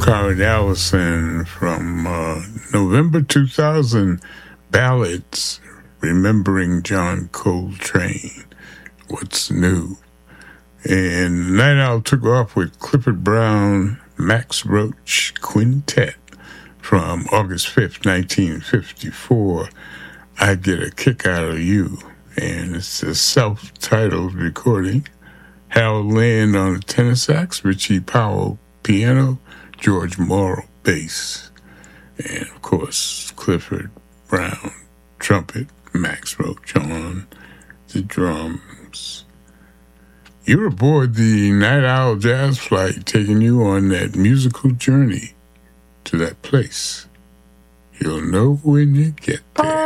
Conrad Allison from November 2000, Ballads, Remembering John Coltrane, What's New. And Night Owl took off with Clifford Brown, Max Roach Quintet from August 5th, 1954, I Get a Kick Out of You. And it's a self-titled recording. Harold Land on the tenor sax, Richie Powell piano, George Morrow bass, and of course Clifford Brown trumpet, Max Roach on the drums. You're aboard the Night Owl Jazz Flight, taking you on that musical journey to that place. You'll know when you get there.